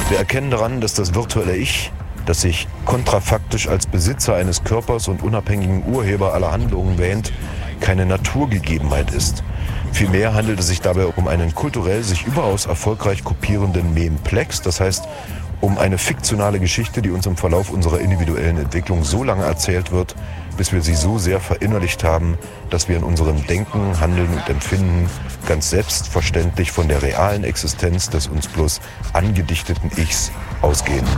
Wir erkennen daran, dass das virtuelle Ich, das sich kontrafaktisch als Besitzer eines Körpers und unabhängigen Urheber aller Handlungen wähnt, keine Naturgegebenheit ist. Vielmehr handelt es sich dabei um einen kulturell sich überaus erfolgreich kopierenden Memplex, das heißt um eine fiktionale Geschichte, die uns im Verlauf unserer individuellen Entwicklung so lange erzählt wird, bis wir sie so sehr verinnerlicht haben, dass wir in unserem Denken, Handeln und Empfinden ganz selbstverständlich von der realen Existenz des uns bloß angedichteten Ichs ausgehen.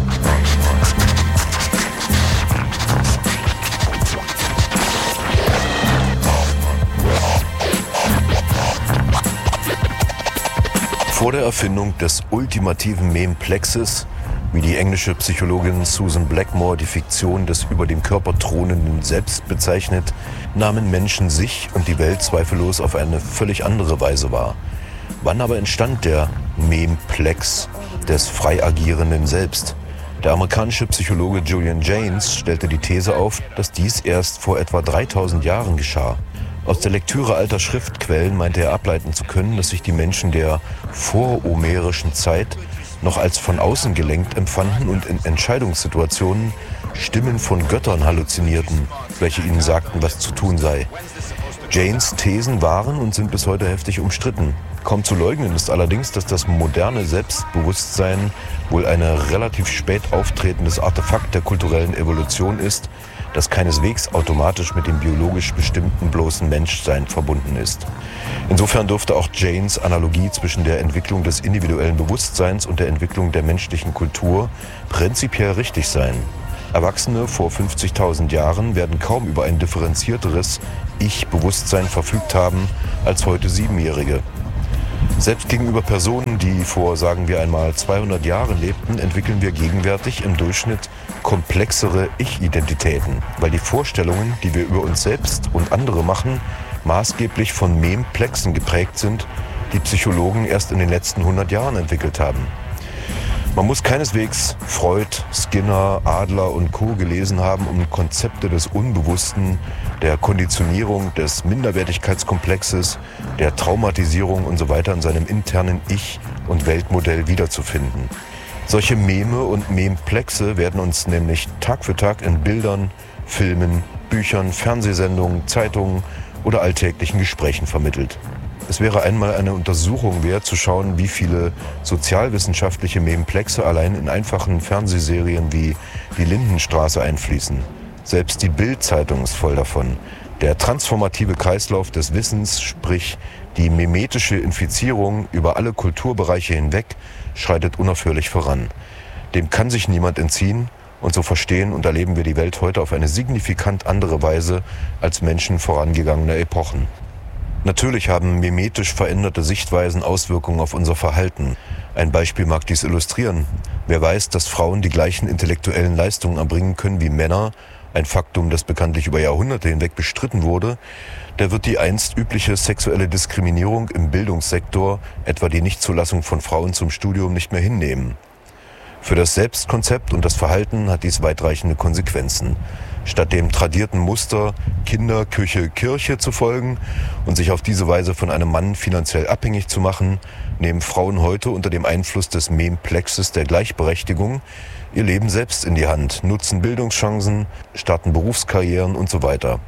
Vor der Erfindung des ultimativen Memplexes, wie die englische Psychologin Susan Blackmore die Fiktion des über dem Körper thronenden Selbst bezeichnet, nahmen Menschen sich und die Welt zweifellos auf eine völlig andere Weise wahr. Wann aber entstand der Memplex des frei agierenden Selbst? Der amerikanische Psychologe Julian Jaynes stellte die These auf, dass dies erst vor etwa 3000 Jahren geschah. Aus der Lektüre alter Schriftquellen meinte er ableiten zu können, dass sich die Menschen der vorhomerischen Zeit noch als von außen gelenkt empfanden und in Entscheidungssituationen Stimmen von Göttern halluzinierten, welche ihnen sagten, was zu tun sei. Jaynes Thesen waren und sind bis heute heftig umstritten. Kaum zu leugnen ist allerdings, dass das moderne Selbstbewusstsein wohl ein relativ spät auftretendes Artefakt der kulturellen Evolution ist, das keineswegs automatisch mit dem biologisch bestimmten bloßen Menschsein verbunden ist. Insofern dürfte auch Jaynes Analogie zwischen der Entwicklung des individuellen Bewusstseins und der Entwicklung der menschlichen Kultur prinzipiell richtig sein. Erwachsene vor 50.000 Jahren werden kaum über ein differenzierteres Ich-Bewusstsein verfügt haben als heute Siebenjährige. Selbst gegenüber Personen, die vor, sagen wir einmal, 200 Jahren lebten, entwickeln wir gegenwärtig im Durchschnitt komplexere Ich-Identitäten, weil die Vorstellungen, die wir über uns selbst und andere machen, maßgeblich von Memplexen geprägt sind, die Psychologen erst in den letzten 100 Jahren entwickelt haben. Man muss keineswegs Freud, Skinner, Adler und Co. gelesen haben, um Konzepte des Unbewussten, der Konditionierung, des Minderwertigkeitskomplexes, der Traumatisierung usw. in seinem internen Ich- und Weltmodell wiederzufinden. Solche Meme und Memplexe werden uns nämlich Tag für Tag in Bildern, Filmen, Büchern, Fernsehsendungen, Zeitungen oder alltäglichen Gesprächen vermittelt. Es wäre einmal eine Untersuchung wert, zu schauen, wie viele sozialwissenschaftliche Memplexe allein in einfachen Fernsehserien wie Die Lindenstraße einfließen. Selbst die Bild-Zeitung ist voll davon. Der transformative Kreislauf des Wissens, sprich die memetische Infizierung über alle Kulturbereiche hinweg, schreitet unaufhörlich voran. Dem kann sich niemand entziehen und so verstehen und erleben wir die Welt heute auf eine signifikant andere Weise als Menschen vorangegangener Epochen. Natürlich haben mimetisch veränderte Sichtweisen Auswirkungen auf unser Verhalten. Ein Beispiel mag dies illustrieren. Wer weiß, dass Frauen die gleichen intellektuellen Leistungen erbringen können wie Männer, ein Faktum, das bekanntlich über Jahrhunderte hinweg bestritten wurde, der wird die einst übliche sexuelle Diskriminierung im Bildungssektor, etwa die Nichtzulassung von Frauen zum Studium, nicht mehr hinnehmen. Für das Selbstkonzept und das Verhalten hat dies weitreichende Konsequenzen. Statt dem tradierten Muster Kinder, Küche, Kirche zu folgen und sich auf diese Weise von einem Mann finanziell abhängig zu machen, nehmen Frauen heute unter dem Einfluss des Memplexes der Gleichberechtigung ihr Leben selbst in die Hand, nutzen Bildungschancen, starten Berufskarrieren und so weiter.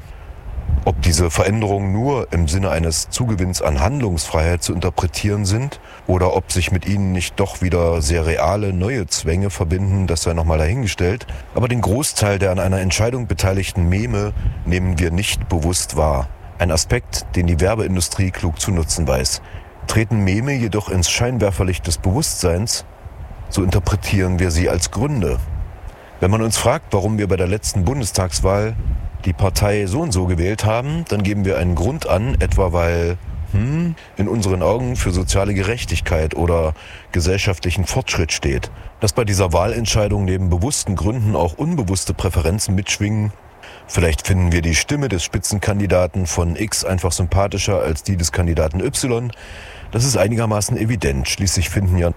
Ob diese Veränderungen nur im Sinne eines Zugewinns an Handlungsfreiheit zu interpretieren sind oder ob sich mit ihnen nicht doch wieder sehr reale neue Zwänge verbinden, das sei nochmal dahingestellt. Aber den Großteil der an einer Entscheidung beteiligten Meme nehmen wir nicht bewusst wahr. Ein Aspekt, den die Werbeindustrie klug zu nutzen weiß. Treten Meme jedoch ins Scheinwerferlicht des Bewusstseins, so interpretieren wir sie als Gründe. Wenn man uns fragt, warum wir bei der letzten Bundestagswahl die Partei so und so gewählt haben, dann geben wir einen Grund an, etwa weil in unseren Augen für soziale Gerechtigkeit oder gesellschaftlichen Fortschritt steht. Dass bei dieser Wahlentscheidung neben bewussten Gründen auch unbewusste Präferenzen mitschwingen. Vielleicht finden wir die Stimme des Spitzenkandidaten von X einfach sympathischer als die des Kandidaten Y. Das ist einigermaßen evident. Schließlich finden ja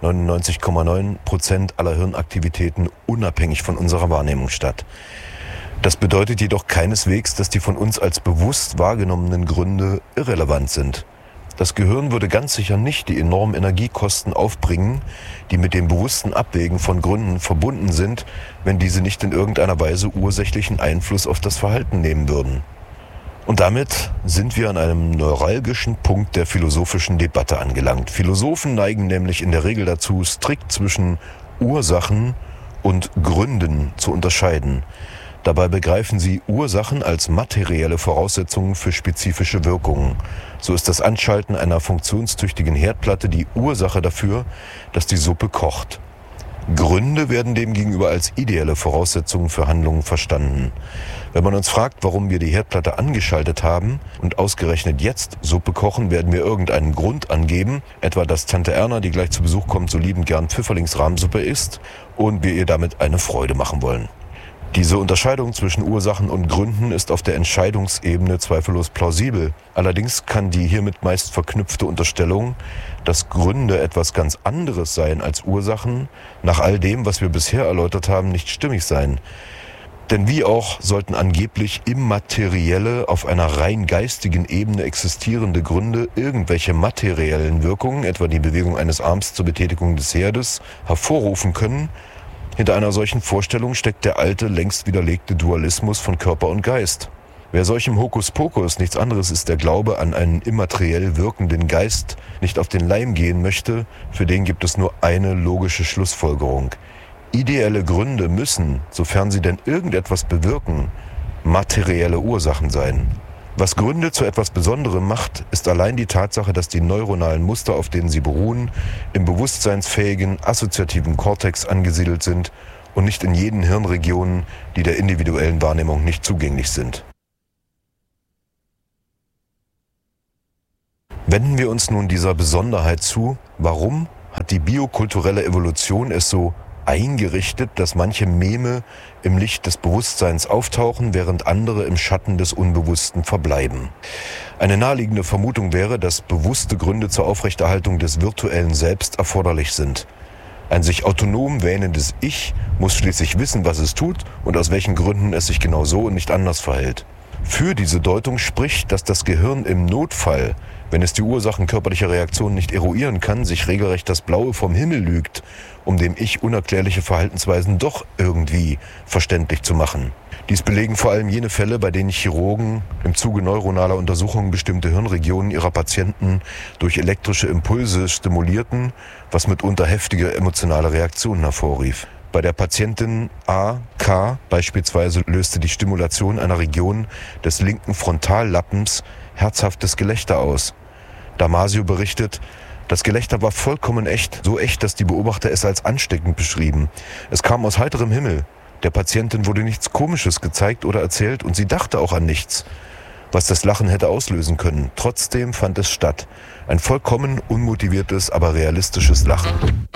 99,9% aller Hirnaktivitäten unabhängig von unserer Wahrnehmung statt. Das bedeutet jedoch keineswegs, dass die von uns als bewusst wahrgenommenen Gründe irrelevant sind. Das Gehirn würde ganz sicher nicht die enormen Energiekosten aufbringen, die mit dem bewussten Abwägen von Gründen verbunden sind, wenn diese nicht in irgendeiner Weise ursächlichen Einfluss auf das Verhalten nehmen würden. Und damit sind wir an einem neuralgischen Punkt der philosophischen Debatte angelangt. Philosophen neigen nämlich in der Regel dazu, strikt zwischen Ursachen und Gründen zu unterscheiden. Dabei begreifen sie Ursachen als materielle Voraussetzungen für spezifische Wirkungen. So ist das Anschalten einer funktionstüchtigen Herdplatte die Ursache dafür, dass die Suppe kocht. Gründe werden demgegenüber als ideelle Voraussetzungen für Handlungen verstanden. Wenn man uns fragt, warum wir die Herdplatte angeschaltet haben und ausgerechnet jetzt Suppe kochen, werden wir irgendeinen Grund angeben, etwa dass Tante Erna, die gleich zu Besuch kommt, so liebend gern Pfifferlingsrahmsuppe isst und wir ihr damit eine Freude machen wollen. Diese Unterscheidung zwischen Ursachen und Gründen ist auf der Entscheidungsebene zweifellos plausibel. Allerdings kann die hiermit meist verknüpfte Unterstellung, dass Gründe etwas ganz anderes seien als Ursachen, nach all dem, was wir bisher erläutert haben, nicht stimmig sein. Denn wie auch sollten angeblich immaterielle, auf einer rein geistigen Ebene existierende Gründe irgendwelche materiellen Wirkungen, etwa die Bewegung eines Arms zur Betätigung des Herdes, hervorrufen können. Hinter einer solchen Vorstellung steckt der alte, längst widerlegte Dualismus von Körper und Geist. Wer solchem Hokuspokus, nichts anderes ist der Glaube an einen immateriell wirkenden Geist, nicht auf den Leim gehen möchte, für den gibt es nur eine logische Schlussfolgerung. Ideelle Gründe müssen, sofern sie denn irgendetwas bewirken, materielle Ursachen sein. Was Gründe zu etwas Besonderem macht, ist allein die Tatsache, dass die neuronalen Muster, auf denen sie beruhen, im bewusstseinsfähigen, assoziativen Kortex angesiedelt sind und nicht in jenen Hirnregionen, die der individuellen Wahrnehmung nicht zugänglich sind. Wenden wir uns nun dieser Besonderheit zu. Warum hat die biokulturelle Evolution es so eingerichtet, dass manche Meme im Licht des Bewusstseins auftauchen, während andere im Schatten des Unbewussten verbleiben? Eine naheliegende Vermutung wäre, dass bewusste Gründe zur Aufrechterhaltung des virtuellen Selbst erforderlich sind. Ein sich autonom wähnendes Ich muss schließlich wissen, was es tut und aus welchen Gründen es sich genau so und nicht anders verhält. Für diese Deutung spricht, dass das Gehirn im Notfall, wenn es die Ursachen körperlicher Reaktionen nicht eruieren kann, sich regelrecht das Blaue vom Himmel lügt, um dem Ich unerklärliche Verhaltensweisen doch irgendwie verständlich zu machen. Dies belegen vor allem jene Fälle, bei denen Chirurgen im Zuge neuronaler Untersuchungen bestimmte Hirnregionen ihrer Patienten durch elektrische Impulse stimulierten, was mitunter heftige emotionale Reaktionen hervorrief. Bei der Patientin A.K. beispielsweise löste die Stimulation einer Region des linken Frontallappens herzhaftes Gelächter aus. Damasio berichtet, das Gelächter war vollkommen echt, so echt, dass die Beobachter es als ansteckend beschrieben. Es kam aus heiterem Himmel. Der Patientin wurde nichts Komisches gezeigt oder erzählt und sie dachte auch an nichts, was das Lachen hätte auslösen können. Trotzdem fand es statt. Ein vollkommen unmotiviertes, aber realistisches Lachen.